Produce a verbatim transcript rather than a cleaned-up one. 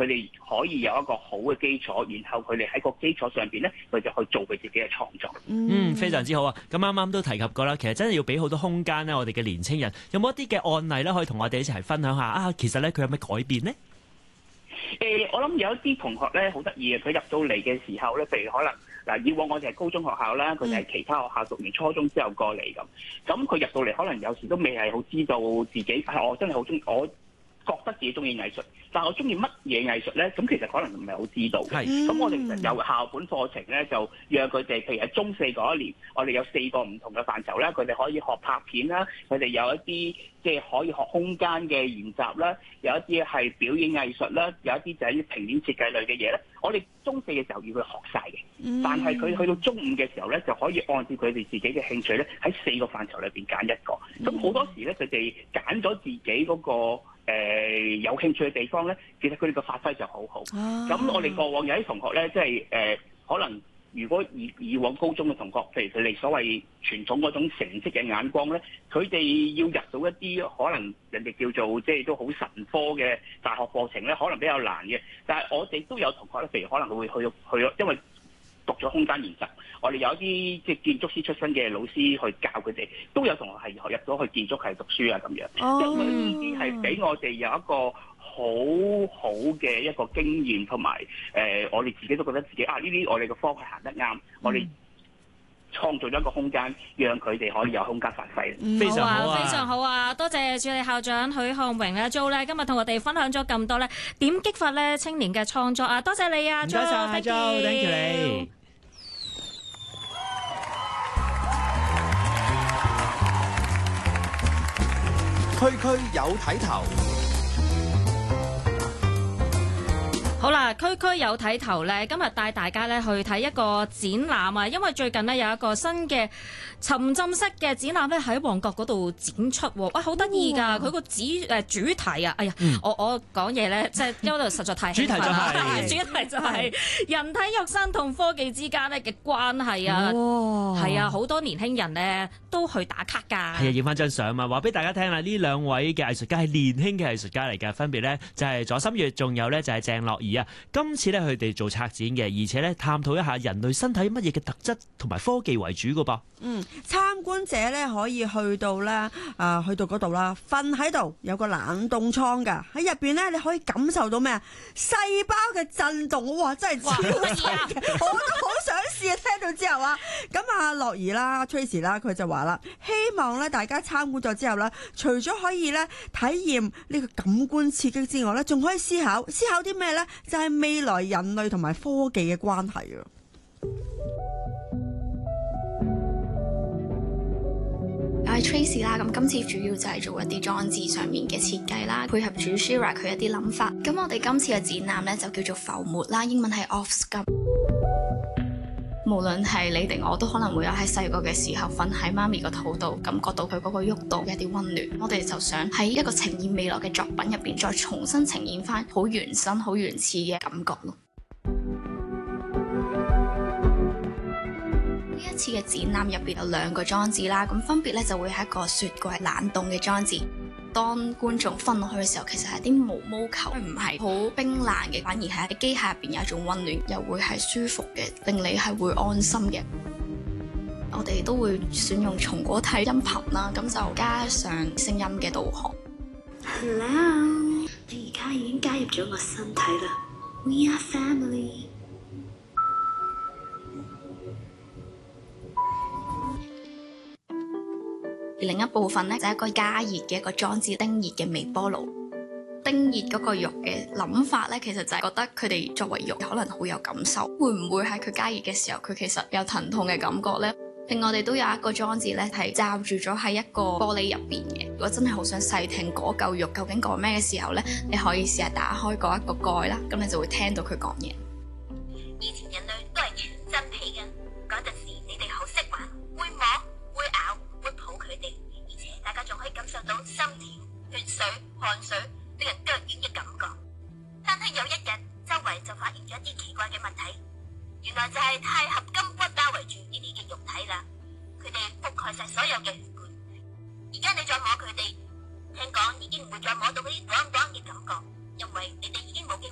佢哋可以有一個好嘅基礎，然後佢哋喺個基礎上邊咧，佢就去做佢自己嘅創作。 嗯，非常之好啊！咁啱啱都提及過啦，其實真係要俾好多空間咧，我哋嘅年青人有冇一啲嘅案例咧，可以同我哋一齊分享下啊？其實咧，佢有咩改變呢？ 誒、呃，我諗有一啲同學咧好得意嘅，佢入到嚟嘅時候咧，譬如可能嗱，以往我哋係高中學校啦，佢哋係其他學校讀完初中之後過嚟咁，咁佢入到嚟可能有時都未係好知道自己係、哎、我真係好中意，我覺得自己中意藝術，但係我中意乜嘢藝術咧？咁其實可能唔係好知道嘅。咁、嗯、我哋其實有校本課程咧，就讓佢哋，譬如喺中四嗰一年，我哋有四個唔同嘅範疇啦，佢哋可以學拍片啦，佢哋有一啲即係可以學空間嘅研習啦，有一啲係表演藝術啦，有一啲就係啲平面設計類嘅嘢咧。我哋中四嘅時候要佢學晒嘅，嗯、但係佢去到中五嘅時候咧，就可以按照佢哋自己嘅興趣咧，喺四個範疇裏邊揀一個。咁好、嗯、多時咧，佢哋揀咗自己嗰、那個。誒、呃、有興趣嘅地方咧，其實佢哋嘅發揮就好好。咁、啊、我哋過往有啲同學咧，即係誒、呃、可能如果以以往高中嘅同學，譬如佢哋所謂傳統嗰種成績嘅眼光咧，佢哋要入到一啲可能人哋叫做即係都好神科嘅大學課程咧，可能比較難嘅。但係我哋都有同學咧，譬如可能佢會去到去咗，因為讀咗空間研習，我哋有一啲即係建築師出身嘅老師去教佢哋，都有同學係入咗去建築系讀書啊咁樣。 哦、 即係呢啲係俾我哋有一個好好嘅一個經驗，同埋誒我哋自己都覺得自己啊呢啲我哋嘅科係行得啱，嗯、我哋創造咗一個空間，讓佢哋可以有空間發揮。 嗯、 非常好啊， 非常好啊！多謝助理校長許漢榮咧 Jo 咧，今日同我哋分享咗咁多咧，點激發咧青年嘅創作啊！多謝你啊 Jo， 唔該曬 Jo，thank you 你。 區區有睇頭。 好啦，區區有睇頭咧，今日帶大家咧去睇一個展覽啊！因為最近呢，有一個新嘅沉浸式嘅展覽咧喺旺角嗰度展出喎，哇，好得意㗎！佢個主誒主題啊，哎呀，嗯、我我講嘢咧，即係因為實在太興奮，主題就係、是、主題就係人體肉身同科技之間咧嘅關係啊！係啊，好多年輕人咧都去打卡㗎。係啊， 影翻張相啊，話俾大家聽啦！呢兩位嘅藝術家係年輕嘅藝術家嚟㗎，分別咧就係左心月，仲有咧就係鄭樂怡。今次咧佢哋做策展嘅，而且咧探討一下人類身體乜嘢嘅特質同埋科技為主㗎噃。 嗯，參觀者咧可以去到咧啊、呃，去到嗰度啦，瞓喺度有個冷凍倉㗎，喺入邊咧你可以感受到咩啊？細胞嘅震動，哇！真係超犀利嘅，我都好想試啊！聽到之後啊，咁啊樂怡啦、Tracy 啦，佢就話啦，希望咧大家參觀咗之後咧，除咗可以咧體驗呢個感官刺激之外咧，仲可以思考思考啲咩咧？就係未來人類同埋科技嘅關係啊！ 我係 Tracy 啦，咁今次主要就係做一啲裝置上面嘅設計啦，配合住 Shira 佢一啲諗法。咁我哋今次嘅展覽咧就叫做浮沫啦，英文係 Offsculpt。無論係你定我都可能會有喺細個嘅時候瞓喺媽咪個肚度，感覺到佢嗰個喐動嘅一啲溫暖。我哋就想喺一個呈現未來嘅作品入邊，再重新呈現翻好原生、好原始嘅感覺咯。呢一次嘅展覽入邊有兩個裝置啦，咁分別咧就會係一個雪櫃冷凍嘅裝置。當觀眾瞓落去嘅時候，其實係啲毛毛球，唔係好冰冷嘅，反而係喺機械入邊有一種溫暖，又會係舒服嘅，令你係會安心嘅。我哋都會選用松果體音頻啦，咁就加上聲音嘅導航。Hello，你而家已經加入咗我身體啦。We are family。另一部分咧就係一個加熱嘅一個裝置，叮熱嘅微波爐。叮熱嗰個肉嘅諗法咧，其實就係覺得佢哋作為肉可能好有感受，會唔會喺佢加熱嘅時候，佢其實有疼痛嘅感覺咧？另外我哋都有一個裝置咧，係罩住咗喺一個玻璃入邊嘅。如果真係好想細聽嗰嚿肉究竟講咩嘅時候咧，你可以試下打開嗰一個蓋啦，咁你就會聽到佢講嘢。以前人類都係全真皮嘅，嗰陣時你哋好識玩，會摸會咬會抱佢哋，而且大家仲可以感受到心跳、血水、汗水令人腳軟嘅感覺。但係有一日，周圍就發現咗一啲奇怪嘅物體，原來就係鈦合金骨包圍住呢啲嘅肉體啦。佢哋覆蓋晒所有嘅血管，而家你再摸佢哋，聽講已經唔會再摸到嗰啲滾滾嘅感覺，因為你哋已經冇機會